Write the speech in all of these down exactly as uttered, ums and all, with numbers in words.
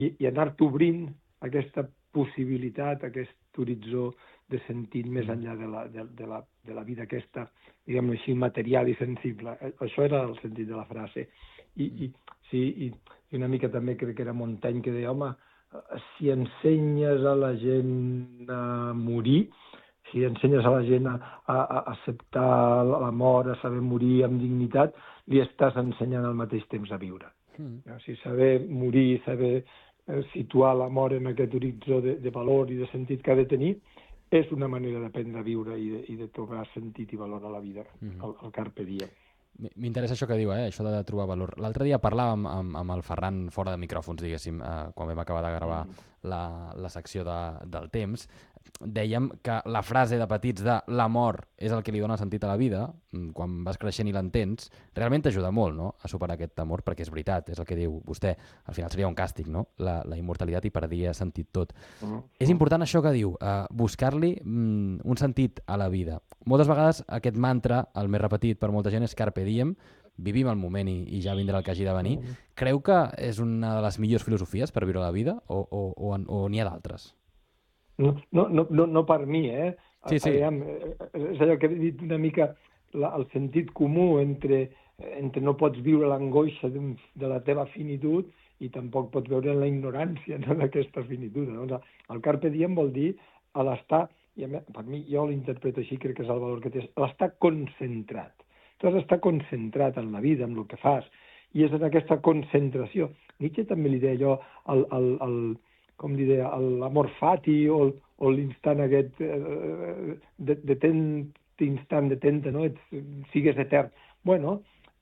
i, i anar-te obrint aquesta possibilitat, aquest horitzó de sentit més enllà de la, de, de la, de la vida aquesta, diguem-ne així, material i sensible. Això era el sentit de la frase. I, i, sí, i, i una mica també crec que era Montaigne que deia, home, si ensenyes a la gent a morir, si ensenyes a la gent a, a, a acceptar la mort, a saber morir amb dignitat, li estàs ensenyant al mateix temps a viure. Mm. Si saber morir, saber situar la mort en aquest horitzó de, de valor i de sentit que ha de tenir, és una manera d'aprendre a viure i de, i de trobar sentit i valor a la vida, mm-hmm. el, el carpe diem. M'interessa això que diu, eh? Això de trobar valor. L'altre dia parlàvem amb, amb el Ferran fora de micròfons, diguéssim, eh, quan vam acabar de gravar mm. la, la secció de, del temps. Dèiem que la frase de petits de l'amor és el que li dona sentit a la vida, quan vas creixent i l'entens, realment t'ajuda molt, no?, a superar aquest temor, perquè és veritat, és el que diu vostè, al final seria un càstig, no?, la, la immortalitat i perdria sentit tot. Mm. És important això que diu, eh, buscar-li mm, un sentit a la vida. Moltes vegades aquest mantra, el més repetit per molta gent, és carpe diem, vivim el moment i, i ja vindrà el que hagi de venir. Mm. Creu que és una de les millors filosofies per viure la vida o, o, o, o n'hi ha d'altres? No, no, no, no per mi, eh? Sí, sí. Aviam, és allò que he dit una mica, la, el sentit comú entre, entre no pots viure l'angoixa de la teva finitud i tampoc pots veure la ignorància, no, d'aquesta finitud. No? El carpe diem vol dir a l'estar, i a mi, per mi jo l'interpreto així, crec que és el valor que té, l'estar concentrat. Tu has d'estar concentrat en la vida, en el que fas, i és en aquesta concentració. Nietzsche també li deia allò, el, el, el com li deia, l'amor fati o, o l'instant aquest, eh, de, detent instant, detenta, no? Et, sigues etern. Bueno,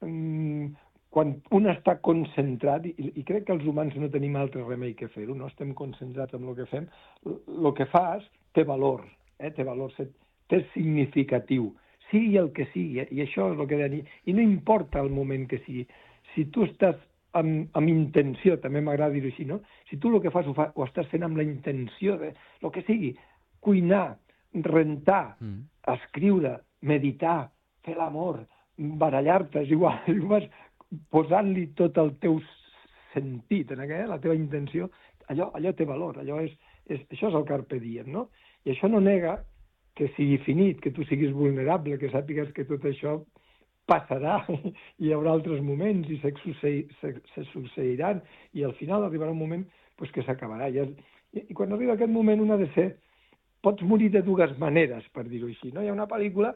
mm, quan un està concentrat, i, i crec que els humans no tenim altre remei que fer-ho, no estem concentrats en el que fem, el que fas té valor, eh? té valor, té significatiu, sigui el que sigui, eh? I això és el que deia, i no importa el moment que sigui, si tu estàs Amb, amb intenció, també m'agrada dir-ho així, no? Si tu el que fas ho, fa, ho estàs fent amb la intenció de el que sigui, cuinar, rentar, mm. escriure, meditar, fer l'amor, barallar-te, és igual, és igual posant-li tot el teu sentit, en aquella, la teva intenció, allò, allò té valor, allò és, és, això és el carpe diem, no? I això no nega que sigui finit, que tu siguis vulnerable, que sàpigues que tot això passarà, hi haurà altres moments i se, se, se succeiran i al final arribarà un moment pues, que s'acabarà. I, I, I quan arriba aquest moment un ha de ser... Pots morir de dues maneres, per dir-ho així. No? Hi ha una pel·lícula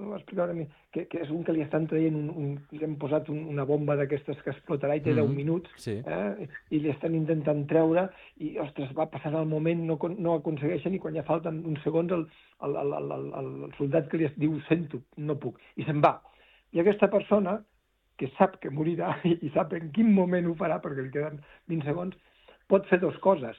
que, que és un que li estan traient, un, un, li han posat un, una bomba d'aquestes que explotarà i té mm-hmm. deu minuts, sí. eh? I li estan intentant treure i, ostres, va passant el moment, no, no aconsegueixen i quan ja falten uns segons el, el, el, el, el, el soldat que li diu sento, no puc, i se'n va. I aquesta persona, que sap que morirà i sap en quin moment ho farà, perquè li queden vint segons, pot fer dues coses.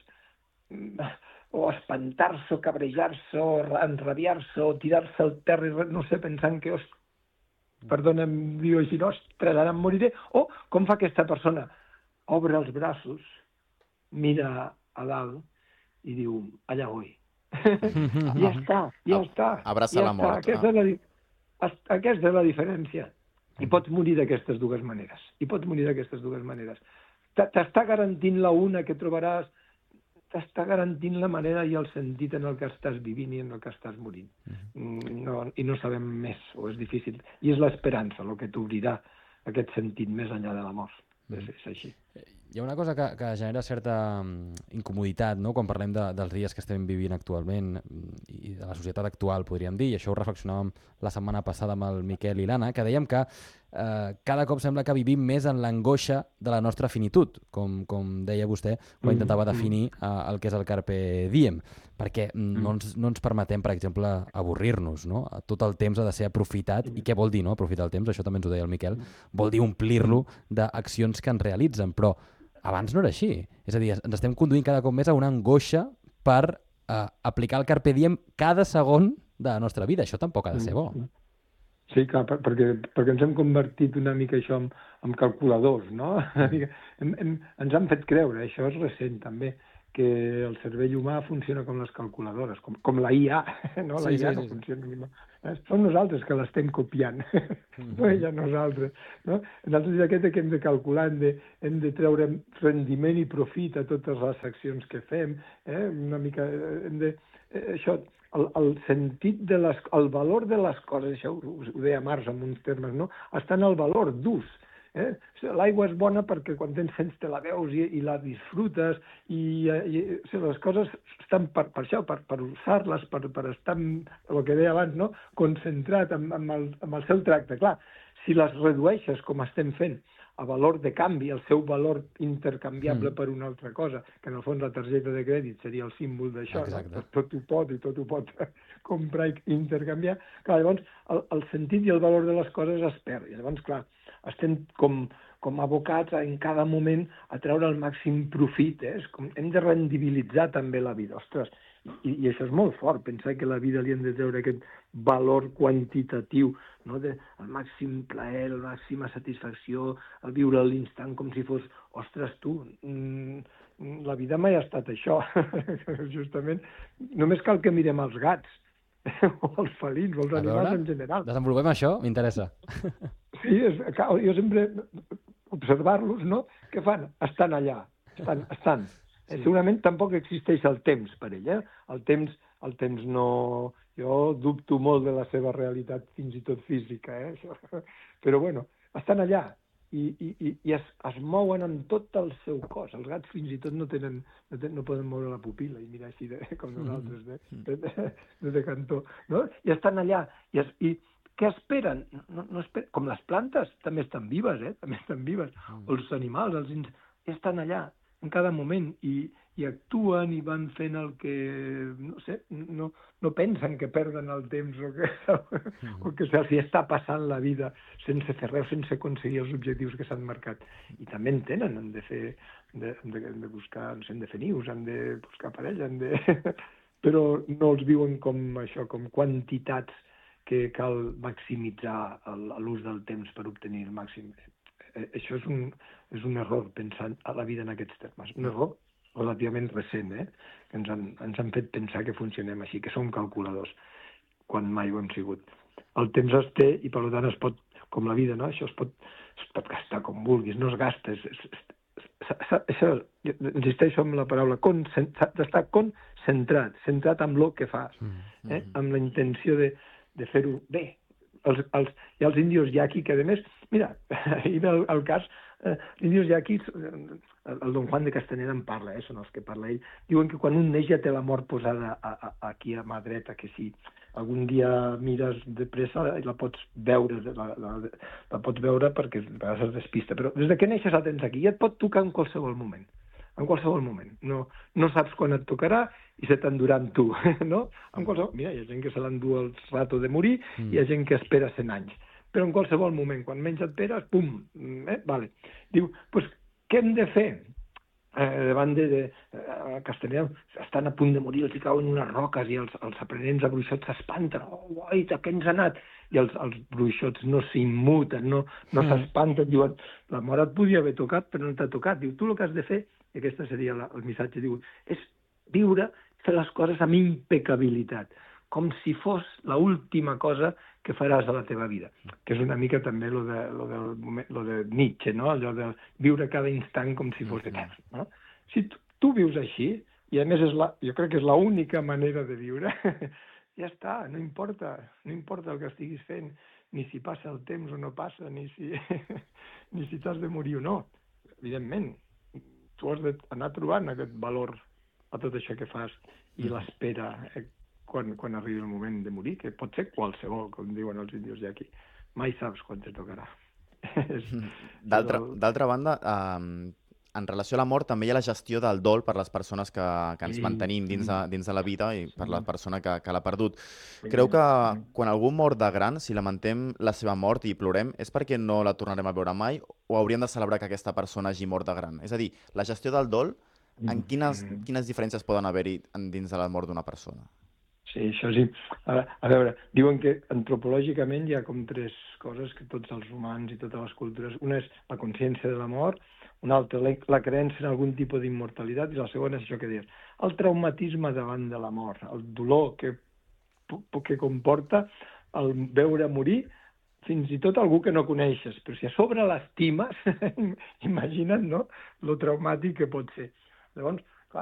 O espantar-se, o cabrejar-se, o enrabiar-se, o tirar-se al terra, no sé, pensant que, os... perdona'm, diu així, no, ostres, ara em moriré. O, com fa aquesta persona? Obre els braços, mira a dalt i diu, allà voy. ja està, ja està. Abraça ja la mort. Aquesta és la... Aquesta és la diferència. I pots morir d'aquestes dues maneres. I pots morir d'aquestes dues maneres. T'està garantint la una que trobaràs, t'està garantint la manera i el sentit en el que estàs vivint i en el que estàs morint. No, I no sabem més, o és difícil. I és l'esperança el que t'obrirà aquest sentit més enllà de la mort. És, és així. Hi ha una cosa que, que genera certa incomoditat, no?, quan parlem de, dels dies que estem vivint actualment i de la societat actual, podríem dir, i això ho reflexionàvem la setmana passada amb el Miquel i l'Anna, que dèiem que eh, cada cop sembla que vivim més en l'angoixa de la nostra finitud, com, com deia vostè, quan intentava definir eh, el que és el carpe diem, perquè no ens, no ens permetem, per exemple, avorrir-nos, no? Tot el temps ha de ser aprofitat, i què vol dir, no?, aprofitar el temps, això també ens ho deia el Miquel, vol dir omplir-lo d'accions que ens realitzen, però abans no era així. És a dir, ens estem conduint cada cop més a una angoixa per eh, aplicar el carpe diem cada segon de la nostra vida. Això tampoc ha de ser bo. Sí, clar, per, perquè, perquè ens hem convertit una mica això en, amb calculadors, no? hem, hem, ens han fet creure, això és recent també, que el cervell humà funciona com les calculadores, com, com la I A, no? La Sí, I A sí, no sí. funciona com... Eh? Som nosaltres que l'estem copiant, no ella nosaltres. No? Nosaltres és aquest que hem de calcular, hem de, hem de treure rendiment i profit a totes les accions que fem, eh? Una mica... Hem de, eh, això, el, el sentit de les... el valor de les coses, això ho, ho deia Marx en uns termes, no? Està en el valor d'ús. Eh? L'aigua és bona perquè quan tens sents te la veus i, i la disfrutes i, i o sigui, les coses estan per, per això, per, per usar-les, per, per estar, el que deia abans, no? Concentrat en, en, el, en el seu tracte. Clar, si les redueixes com estem fent a valor de canvi, el seu valor intercanviable mm. per una altra cosa, que en el fons la targeta de crèdit seria el símbol d'això, no? Tot ho pot i tot ho pot comprar i intercanviar. Clar, llavors el, el sentit i el valor de les coses es perd. I llavors, clar, estem com, com abocats a, en cada moment a treure el màxim profit. Eh? Com, hem de rendibilitzar també la vida. Ostres, i, i això és molt fort, pensar que la vida li hem de treure aquest valor quantitatiu, no? De, el màxim plaer, la màxima satisfacció, el viure a l'instant com si fos, ostres, tu, mm, la vida mai ha estat això. Justament, només cal que mirem els gats, o els felins, o els animals en general. Desenvolupem això, m'interessa. Sí, és, jo sempre observar-los, no? Què fan? Estan allà, estan. estan. Sí. Segurament tampoc existeix el temps per ell, eh? El temps, el temps no... Jo dubto molt de la seva realitat, fins i tot física, eh? Però bueno, estan allà i, i, i es, es mouen amb tot el seu cos. Els gats fins i tot no tenen, no, tenen, no poden moure la pupil·la i mirar així de, com nosaltres, de, de, de, de, de cantó, no? I estan allà i... Es, i què esperen? No, no esperen? Com les plantes, també estan vives, eh? També estan vives. Mm. Els animals, els ins... estan allà en cada moment i, i actuen i van fent el que, no sé, no, no pensen que perden el temps o que, mm. o que se'ls està passant la vida sense fer res, sense aconseguir els objectius que s'han marcat. I també en tenen, han de fer, de, de, de buscar, han de fer nius, han de buscar parella, han de... però no els viuen com això, com quantitats que cal maximitzar l'ús del temps per obtenir el màxim. Això és un, és un error, pensar a la vida en aquests termes. Un error relativament recent, eh? Que ens han, ens han fet pensar que funcionem així, que som calculadors, quan mai ho hem sigut. El temps es té i, per tant, es pot, com la vida, no? Això es pot, es pot gastar com vulguis, no es gasta. Es, es, es, això, insisteixo en la paraula, s'ha d'estar concentrat, centrat en el que fas, eh? Amb la intenció de de fer-ho bé. Els, els, hi ha els índios yaqui, que a més, mira, ahir el, el cas, eh, els índios yaquis, eh, el Don Juan de Castaneda en parla, eh, són els que parla ell, diuen que quan un neix ja té la mort posada a, a, aquí a mà dreta, que si algun dia mires de pressa i la pots veure, la, la, la pots veure perquè a vegades es despista, però des de que neixes la tens aquí, ja et pot tocar en qualsevol moment. En qualsevol moment. No, no saps quan et tocarà i se t'endurà amb tu, no? En qualsevol... Mira, hi ha gent que se l'endú al rato de morir mm. i hi ha gent que espera cent anys. Però en qualsevol moment, quan menys et esperes, pum, eh? Vale. Diu, doncs, què hem de fer? Eh, davant de, de eh, Castaneda estan a punt de morir, els hi cauen unes roques i els, els aprenents de bruixots s'espanten. Oh, guaita, què ens ha anat? I els, els bruixots no s'immuten, no, no mm. s'espanten, diuen, la mort et podia haver tocat, però no t'ha tocat. Diu, tu el que has de fer, i aquest seria la, el missatge, diu, és viure, fer les coses amb impecabilitat, com si fos l'última cosa que faràs a la teva vida, que és una mica també lo de, lo del moment, lo de Nietzsche, no? Allò de viure cada instant com si fos etern. No? Si tu, tu vius així, i a més és la, jo crec que és l'única manera de viure, ja està, no importa, no importa el que estiguis fent, ni si passa el temps o no passa, ni si, ni si t'has de morir o no. Evidentment, tu has d'anar trobant aquest valor a tot això que fas i l'espera eh, quan, quan arribi el moment de morir, que pot ser qualsevol, com diuen els índios d'aquí. Mai saps quan te tocarà. D'altra banda, eh, en relació a la mort també hi ha la gestió del dol per les persones que, que ens mantenim dins de, dins de la vida i per la persona que, que l'ha perdut. Creu que quan algú mor de gran, si lamentem la seva mort i plorem, és perquè no la tornarem a veure mai o hauríem de celebrar que aquesta persona hagi mort de gran? És a dir, la gestió del dol, en quines, quines diferències poden haver-hi dins de la mort d'una persona? Sí, això sí. A, a veure, diuen que antropològicament hi ha com tres coses que tots els humans i totes les cultures... Una és la consciència de la mort, una altra la, la creença en algun tipus d'immortalitat, i la segona és això que deies, el traumatisme davant de la mort, el dolor que, que comporta el veure morir fins i tot algú que no coneixes, però si a sobre l'estimes, imagina't, no?, lo traumàtic que pot ser. Llavors,